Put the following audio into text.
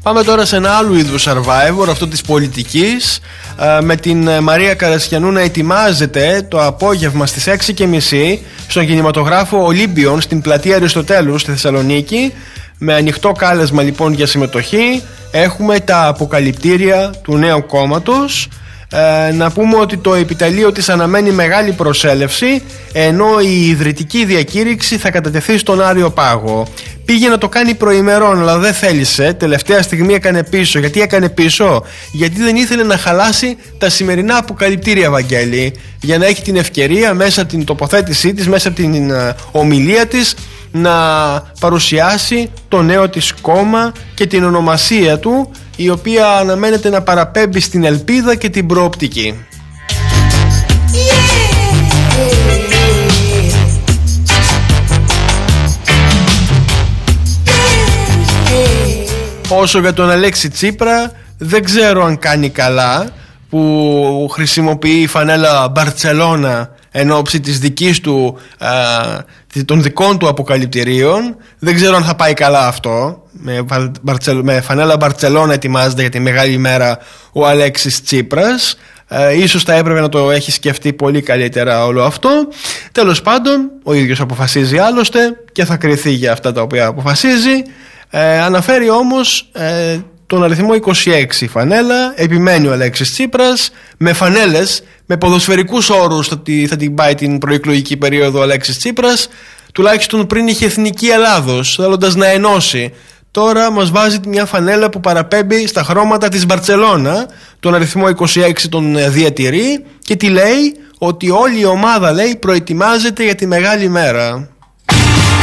Πάμε τώρα σε ένα άλλο είδους Survivor, αυτό της πολιτικής, με την Μαρία Καρασιανού να ετοιμάζεται το απόγευμα στις 6:30 στον κινηματογράφο Ολύμπιον στην πλατεία Αριστοτέλους στη Θεσσαλονίκη. Με ανοιχτό κάλεσμα λοιπόν για συμμετοχή. Έχουμε τα αποκαλυπτήρια του νέου κόμματος. Να πούμε ότι το επιτελείο της αναμένει μεγάλη προσέλευση, ενώ η ιδρυτική διακήρυξη θα κατατεθεί στον Άριο Πάγο. Πήγε να το κάνει προημερών, αλλά δεν θέλησε. Τελευταία στιγμή έκανε πίσω. Γιατί έκανε πίσω? Γιατί δεν ήθελε να χαλάσει τα σημερινά αποκαλυπτήρια, Βαγγέλη, για να έχει την ευκαιρία μέσα από την τοποθέτησή της, μέσα από την ομιλία της, να παρουσιάσει το νέο της κόμμα και την ονομασία του, η οποία αναμένεται να παραπέμπει στην ελπίδα και την προοπτική. Όσο για τον Αλέξη Τσίπρα, δεν ξέρω αν κάνει καλά που χρησιμοποιεί η φανέλα Μπαρτσελώνα εν ώψη της δικής του, των δικών του αποκαλυπτηρίων. Δεν ξέρω αν θα πάει καλά αυτό. Με φανέλα Μπαρτσελώνα ετοιμάζεται για τη μεγάλη ημέρα ο Αλέξης Τσίπρας. Ίσως θα έπρεπε να το έχει σκεφτεί πολύ καλύτερα όλο αυτό. Τέλος πάντων, ο ίδιος αποφασίζει άλλωστε και θα κριθεί για αυτά τα οποία αποφασίζει. Αναφέρει όμως τον αριθμό 26 φανέλα. Επιμένει ο Αλέξης Τσίπρας. Με φανέλες, με ποδοσφαιρικούς όρους θα την πάει την προεκλογική περίοδο ο Αλέξης Τσίπρας. Τουλάχιστον πριν είχε Εθνική Ελλάδος, θέλοντας να ενώσει. Τώρα μας βάζει μια φανέλα που παραπέμπει στα χρώματα της Μπαρτσελώνα. Τον αριθμό 26 τον διατηρεί και τι λέει? Ότι όλη η ομάδα, λέει, προετοιμάζεται για τη μεγάλη μέρα.